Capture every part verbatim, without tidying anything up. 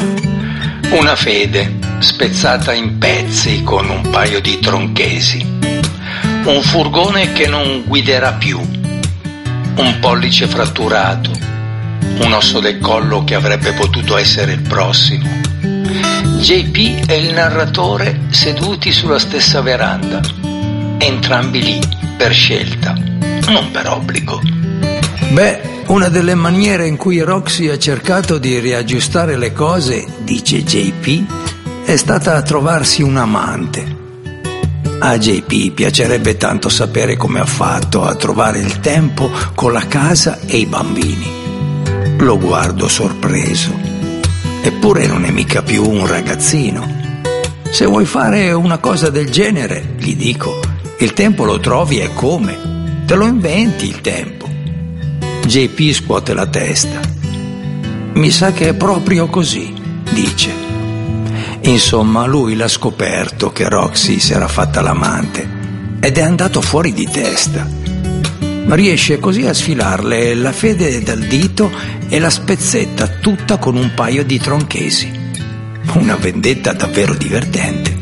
Una fede spezzata in pezzi con un paio di tronchesi, un furgone che non guiderà più, un pollice fratturato, un osso del collo che avrebbe potuto essere il prossimo. J P e il narratore seduti sulla stessa veranda, entrambi lì per scelta, non per obbligo. Beh, una delle maniere in cui Roxy ha cercato di riaggiustare le cose, dice J P, è stata trovarsi un amante. A J P piacerebbe tanto sapere come ha fatto a trovare il tempo con la casa e i bambini. Lo guardo sorpreso. Eppure non è mica più un ragazzino. Se vuoi fare una cosa del genere, gli dico, il tempo lo trovi e come? Te lo inventi il tempo. J P scuote la testa. Mi sa che è proprio così, dice. Insomma, lui l'ha scoperto che Roxy si era fatta l'amante ed è andato fuori di testa. Riesce così a sfilarle la fede dal dito e la spezzetta tutta con un paio di tronchesi. Una vendetta davvero divertente.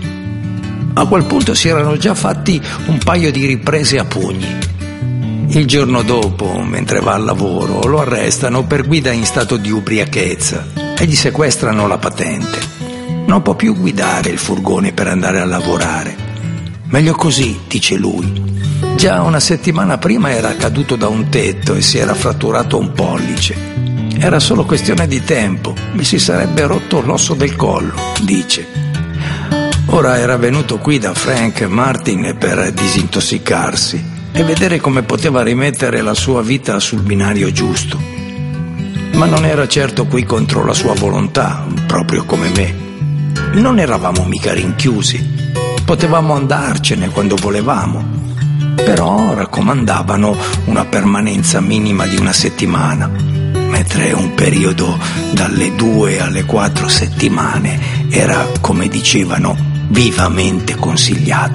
A quel punto si erano già fatti un paio di riprese a pugni. Il giorno dopo, mentre va al lavoro, lo arrestano per guida in stato di ubriachezza e gli sequestrano la patente. Non può più guidare il furgone per andare a lavorare. Meglio così, dice lui. Già una settimana prima era caduto da un tetto e si era fratturato un pollice. Era solo questione di tempo, mi si sarebbe rotto l'osso del collo, dice. Ora era venuto qui da Frank Martin per disintossicarsi e vedere come poteva rimettere la sua vita sul binario giusto. Ma non era certo qui contro la sua volontà, proprio come me. Non eravamo mica rinchiusi, potevamo andarcene quando volevamo, però raccomandavano una permanenza minima di una settimana, mentre un periodo dalle due alle quattro settimane era, come dicevano, vivamente consigliato.